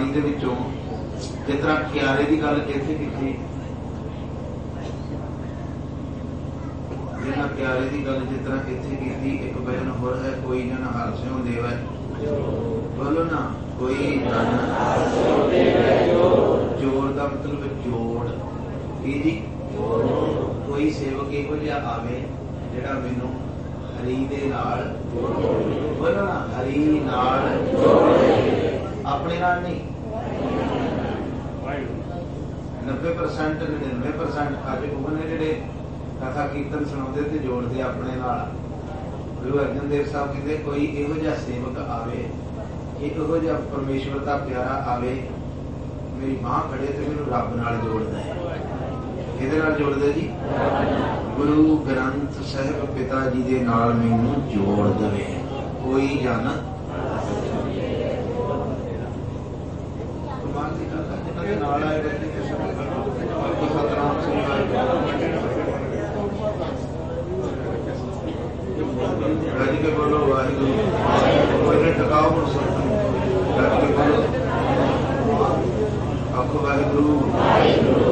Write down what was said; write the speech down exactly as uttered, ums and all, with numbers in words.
बाणी दे विचों जिस तरह क्यारे की गल इत्थे कीती, जिन्ना क्यारे की गल जिस तरह इत्थे कीती, एक भजन होर है, कोई जन हर स्यों देवै, बोलो ना, कोई जन जोड़ का मतलब जोड़ की जी, कोई सेवक इहो जिहा आवे जिहड़ा मैनूं हरी दे नाल, बोलो ना, हरी नाल अपने नाल नहीं, नब्बे परसेंट निन्यानवे परसेंट अज वो ने जिहड़े कथा कीर्तन सुनाते थे जोड़ते अपने नाल। गुरु अर्जन देव साहब कहते कोई इहो जिहा सेवक आवे, इहो जिहा परमेश्वर का प्यारा आवे, मेरी बांह फड़े तो मैनूं रब नाल जोड़दा है। किहदे नाल जोड़दा जी? गुरु ग्रंथ साहिब पिता जी दे नाल मैनूं जोड़ देवे। कोई जन नाल आए सतनाम सिंह रज के बोलो वाहिगुरू, टकाओ रज के बोलो आखो वाहिगुरू।